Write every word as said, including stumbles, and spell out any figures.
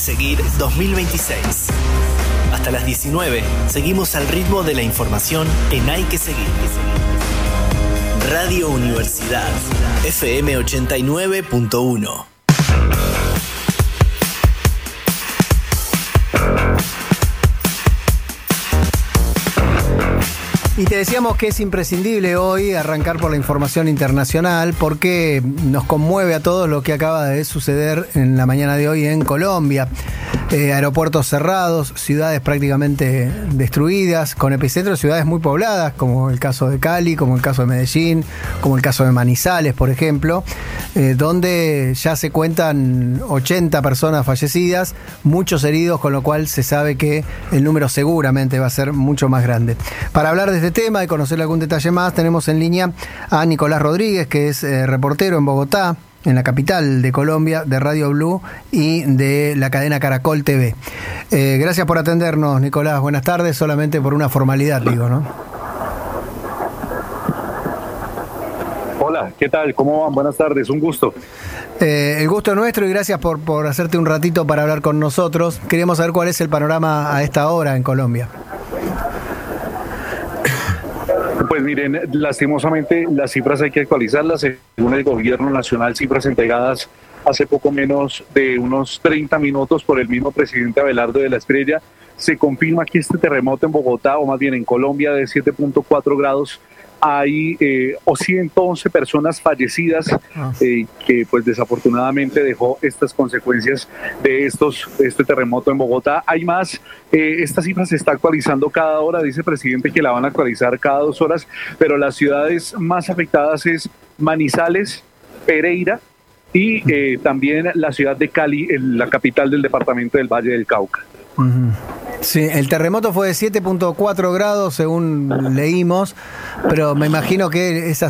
Seguir dos mil veintiséis. Hasta las diecinueve, seguimos al ritmo de la información en Hay que Seguir. Radio Universidad, F M ochenta y nueve punto uno. Y te decíamos que es imprescindible hoy arrancar por la información internacional porque nos conmueve a todos lo que acaba de suceder en la mañana de hoy en Colombia. Eh, aeropuertos cerrados, ciudades prácticamente destruidas, con epicentros ciudades muy pobladas, como el caso de Cali, como el caso de Medellín, como el caso de Manizales, por ejemplo, eh, donde ya se cuentan ochenta personas fallecidas, muchos heridos, con lo cual se sabe que el número seguramente va a ser mucho más grande. Para hablar de este tema y conocer algún detalle más, tenemos en línea a Nicolás Rodríguez, que es eh, reportero en Bogotá, en la capital de Colombia, de Radio Blue y de la cadena Caracol T V. Eh, gracias por atendernos, Nicolás. Buenas tardes, solamente por una formalidad, digo, ¿no? Hola, ¿qué tal? ¿Cómo van? Buenas tardes, un gusto. Eh, el gusto es nuestro y gracias por, por hacerte un ratito para hablar con nosotros. Queríamos saber cuál es el panorama a esta hora en Colombia. Pues miren, lastimosamente las cifras hay que actualizarlas. Según el gobierno nacional, cifras entregadas hace poco menos de unos treinta minutos por el mismo presidente Abelardo de la Estrella, se confirma que este terremoto en Bogotá, o más bien en Colombia, de siete punto cuatro grados, hay eh, o ciento once personas fallecidas, eh, que pues desafortunadamente dejó estas consecuencias de estos de este terremoto en Bogotá. Hay más, eh, esta cifra se está actualizando cada hora, dice el presidente que la van a actualizar cada dos horas, pero las ciudades más afectadas es Manizales, Pereira y eh, también la ciudad de Cali, la capital del departamento del Valle del Cauca. Uh-huh. Sí, el terremoto fue de siete punto cuatro grados según leímos, pero me imagino que esa